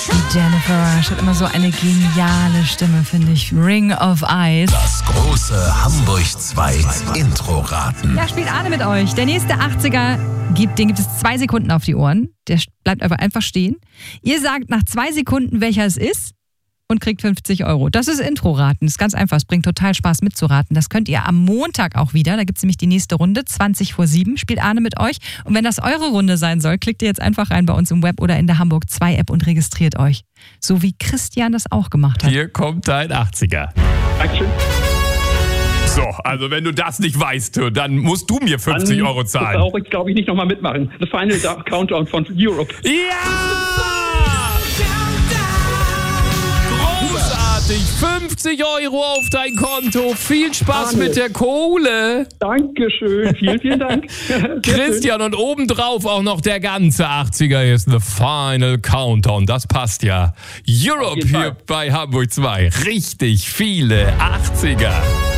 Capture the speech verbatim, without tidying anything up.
Jennifer Rush hat immer so eine geniale Stimme, finde ich. Ring of Ice. Das große Hamburg zwei Intro-Raten. Ja, spielt Arne mit euch. Der nächste achtziger, gibt, den gibt es zwei Sekunden auf die Ohren. Der bleibt einfach einfach stehen. Ihr sagt nach zwei Sekunden, welcher es ist und kriegt fünfzig Euro. Das ist Intro-Raten. Das ist ganz einfach. Es bringt total Spaß mitzuraten. Das könnt ihr am Montag auch wieder. Da gibt es nämlich die nächste Runde. zwanzig vor sieben spielt Arne mit euch. Und wenn das eure Runde sein soll, klickt ihr jetzt einfach rein bei uns im Web oder in der Hamburg zwei App und registriert euch. So wie Christian das auch gemacht hat. Hier kommt dein achtziger. Dankeschön. So, also wenn du das nicht weißt, dann musst du mir fünfzig Dann Euro zahlen. Das brauche ich, glaube ich, nicht nochmal mitmachen. The Final Countdown von Europe. Ja! Großartig! fünfzig Euro auf dein Konto. Viel Spaß Arne. mit der Kohle. Dankeschön. Vielen, vielen Dank. Sehr Christian, und obendrauf auch noch der ganze achtziger ist The Final Countdown. Das passt ja. Europe jeden hier Fall. bei Hamburg zwei. Richtig viele achtziger.